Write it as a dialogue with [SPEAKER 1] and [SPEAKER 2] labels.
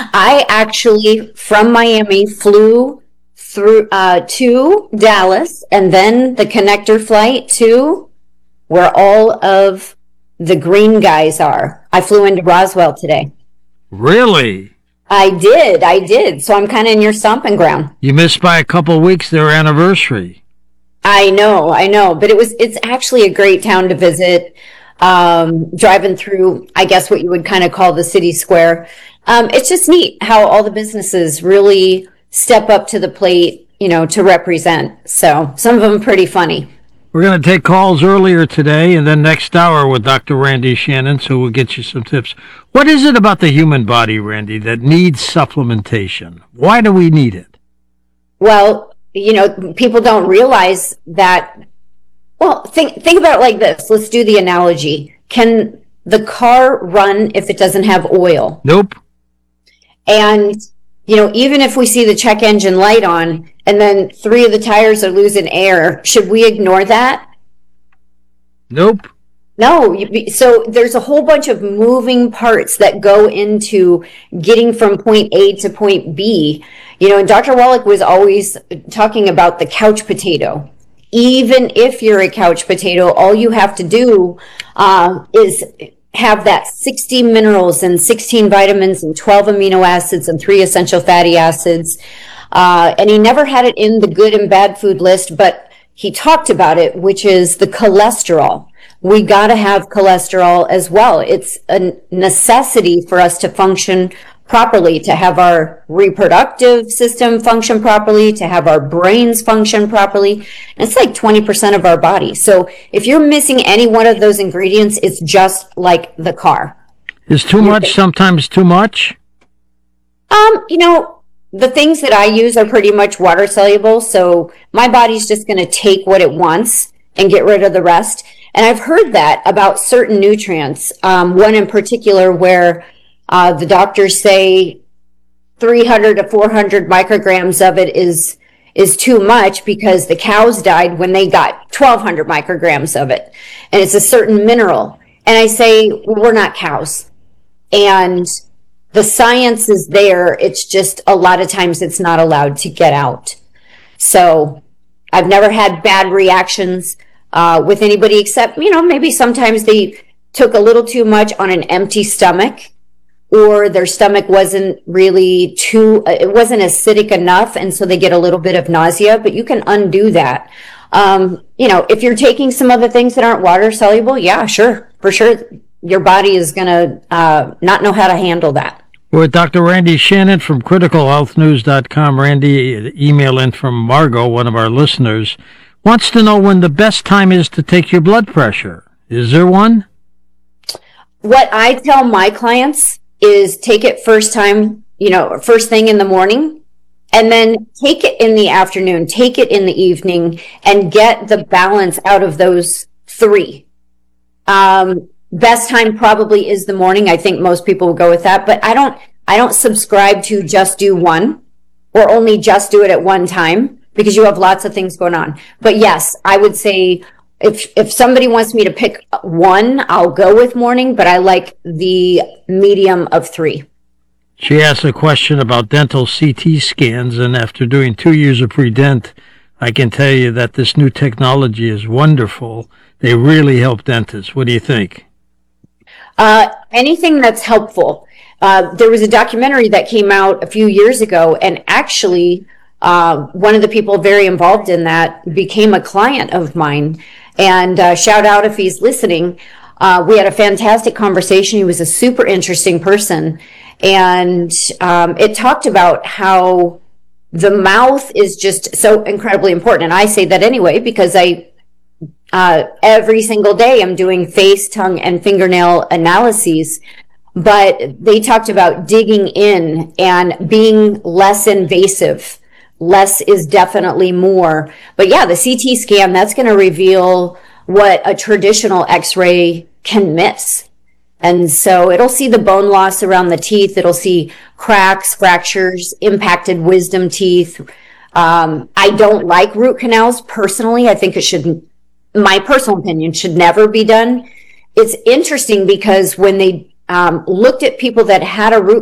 [SPEAKER 1] I actually, from Miami, flew through to Dallas and then the connector flight to where all of the green guys are. I flew into Roswell today.
[SPEAKER 2] Really?
[SPEAKER 1] I did. So I'm kind of in your stomping ground.
[SPEAKER 2] You missed by a couple of weeks their anniversary.
[SPEAKER 1] I know, but it's actually a great town to visit. Driving through, I guess what you would kind of call the city square. It's just neat how all the businesses really step up to the plate, to represent. So some of them pretty funny.
[SPEAKER 2] We're going to take calls earlier today and then next hour with Dr. Randy Shannon, so we'll get you some tips. What is it about the human body, Randy, that needs supplementation? Why do we need it?
[SPEAKER 1] Well, people don't realize that. Well, think about it like this. Let's do the analogy. Can the car run if it doesn't have oil?
[SPEAKER 2] Nope.
[SPEAKER 1] And, even if we see the check engine light on and then 3 of the tires are losing air, should we ignore that?
[SPEAKER 2] Nope.
[SPEAKER 1] No. So there's a whole bunch of moving parts that go into getting from point A to point B. And Dr. Wallach was always talking about the couch potato. Even if you're a couch potato, all you have to do is have that 60 minerals and 16 vitamins and 12 amino acids and 3 essential fatty acids. And he never had it in the good and bad food list, but he talked about it, which is the cholesterol. We got to have cholesterol as well. It's a necessity for us to function properly, to have our reproductive system function properly, to have our brains function properly. And it's like 20% of our body. So if you're missing any one of those ingredients, it's just like the car.
[SPEAKER 2] Is too much sometimes too much?
[SPEAKER 1] The things that I use are pretty much water soluble. So my body's just going to take what it wants and get rid of the rest. And I've heard that about certain nutrients. One in particular where the doctors say 300 to 400 micrograms of it is too much because the cows died when they got 1,200 micrograms of it. And it's a certain mineral. And I say, well, we're not cows. And the science is there. It's just a lot of times it's not allowed to get out. So I've never had bad reactions with anybody except, maybe sometimes they took a little too much on an empty stomach, or their stomach wasn't really it wasn't acidic enough, and so they get a little bit of nausea, but you can undo that. If you're taking some other things that aren't water soluble, yeah, sure, for sure, your body is going to not know how to handle that.
[SPEAKER 2] We're with Dr. Randy Shannon from criticalhealthnews.com. Randy, email in from Margot, one of our listeners, wants to know when the best time is to take your blood pressure. Is there one?
[SPEAKER 1] What I tell my clients is take it first thing in the morning, and then take it in the afternoon, take it in the evening, and get the balance out of those 3. Best time probably is the morning. I think most people will go with that, but I don't subscribe to just do one or only just do it at one time, because you have lots of things going on. But yes, I would say if somebody wants me to pick one, I'll go with morning, but I like the medium of 3.
[SPEAKER 2] She asked a question about dental CT scans, and after doing 2 years of pre-dent, I can tell you that this new technology is wonderful. They really help dentists. What do you think?
[SPEAKER 1] Anything that's helpful. There was a documentary that came out a few years ago, and actually one of the people very involved in that became a client of mine. And shout out if he's listening. We had a fantastic conversation. He was a super interesting person. And it talked about how the mouth is just so incredibly important. And I say that anyway, because every single day I'm doing face, tongue, and fingernail analyses. But they talked about digging in and being less invasive. Less is definitely more. But yeah, the CT scan, that's going to reveal what a traditional x-ray can miss. And so it'll see the bone loss around the teeth. It'll see cracks, fractures, impacted wisdom teeth. I don't like root canals personally. I think it should, my personal opinion, should never be done. It's interesting because when they looked at people that had a root